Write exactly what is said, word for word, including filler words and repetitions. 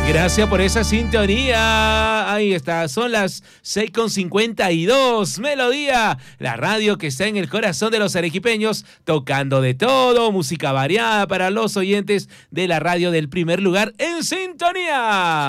Gracias por esa sintonía. Ahí está, son las seis con cincuenta y dos. Melodía, la radio que está en el corazón de los arequipeños, tocando de todo, música variada para los oyentes de la radio del primer lugar en sintonía.